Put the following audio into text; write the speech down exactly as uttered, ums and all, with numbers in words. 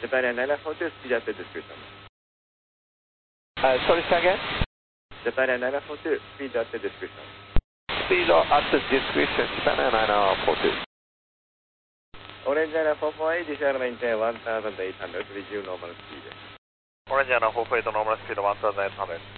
Japan Air nine nine four two, speed at the discretion. Uh, sorry, say again? Japan Air nine nine four two, speed at the discretion. Speed at the discretion, Japan Air nine nine four two. Orange nine nine four four eight, desire maintain one thousand eight hundred, resume normal speed. Orange nine nine four four eight, normal speed one thousand eight hundred.